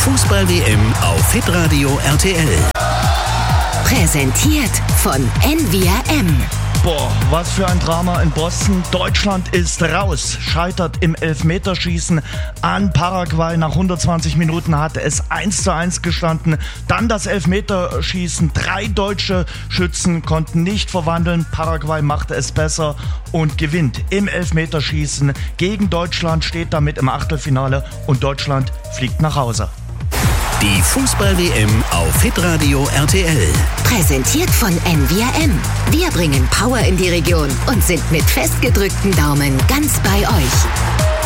Fußball-WM auf Hitradio RTL. Präsentiert von NVRM. Boah, was für ein Drama in Boston. Deutschland ist raus, scheitert im Elfmeterschießen an Paraguay. Nach 120 Minuten hatte es 1:1 gestanden. Dann das Elfmeterschießen. 3 deutsche Schützen konnten nicht verwandeln. Paraguay machte es besser und gewinnt im Elfmeterschießen gegen Deutschland, steht damit im Achtelfinale und Deutschland fliegt nach Hause. Die Fußball-WM auf Hitradio RTL. Präsentiert von NVRM. Wir bringen Power in die Region und sind mit festgedrückten Daumen ganz bei euch.